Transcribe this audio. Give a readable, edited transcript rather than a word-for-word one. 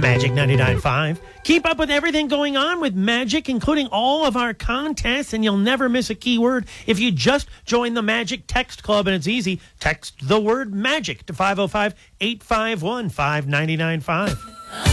Magic 99.5. Keep up with everything going on with Magic, including all of our contests, and you'll never miss a keyword if you just join the Magic Text Club, and it's easy. Text the word MAGIC to 505-851-5995.